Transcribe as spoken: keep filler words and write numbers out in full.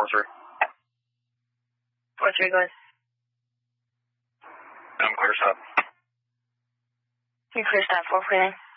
four three. four three, go ahead. I'm clear stop. You're clear stop, four three nine.